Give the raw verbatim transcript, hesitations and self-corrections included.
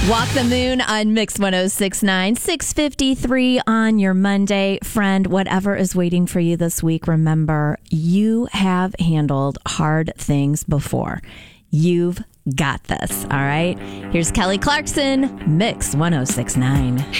Walk the Moon on Mix ten sixty-nine, six fifty-three on your Monday. Friend, whatever is waiting for you this week, remember, you have handled hard things before. You've got this, all right? Here's Kelly Clarkson, Mix ten sixty-nine.